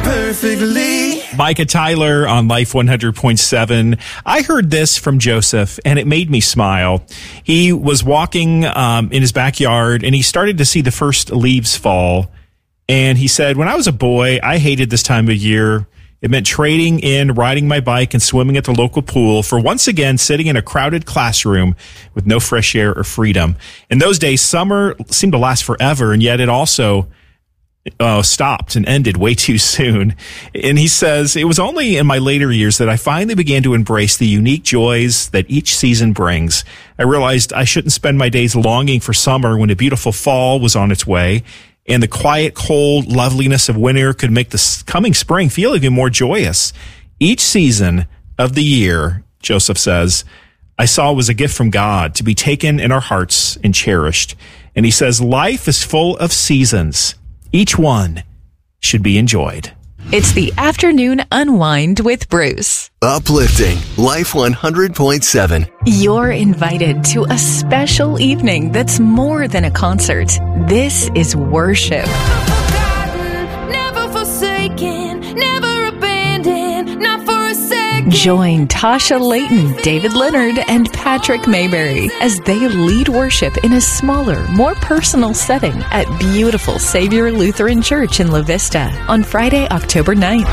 perfectly. Micah Tyler on Life 100.7. I heard this from Joseph, and it made me smile. He was walking in his backyard, and he started to see the first leaves fall. And he said, when I was a boy, I hated this time of year. It meant trading in, riding my bike, and swimming at the local pool for once again sitting in a crowded classroom with no fresh air or freedom. In those days, summer seemed to last forever, and yet it also stopped and ended way too soon. And he says, it was only in my later years that I finally began to embrace the unique joys that each season brings. I realized I shouldn't spend my days longing for summer when a beautiful fall was on its way, and the quiet, cold loveliness of winter could make the coming spring feel even more joyous. Each season of the year, Joseph says, I saw was a gift from God to be taken in our hearts and cherished. And he says, life is full of seasons. Each one should be enjoyed. It's the Afternoon Unwind with Bruce. Uplifting Life 100.7. You're invited to a special evening that's more than a concert. This is worship. Never forsaken, never abandoned, not for a second. Join Tasha Layton, David Leonard, and Patrick Mayberry as they lead worship in a smaller, more personal setting at beautiful Savior Lutheran Church in La Vista on Friday, October 9th.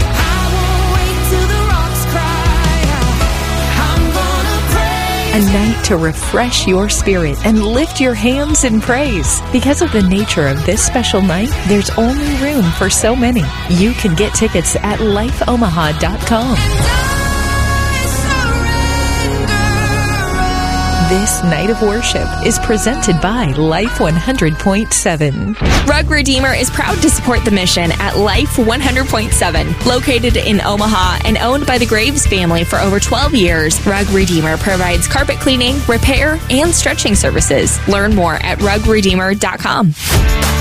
A night to refresh your spirit and lift your hands in praise. Because of the nature of this special night, there's only room for so many. You can get tickets at lifeomaha.com. This night of worship is presented by Life 100.7. Rug Redeemer is proud to support the mission at Life 100.7. Located in Omaha and owned by the Graves family for over 12 years, Rug Redeemer provides carpet cleaning, repair, and stretching services. Learn more at rugredeemer.com.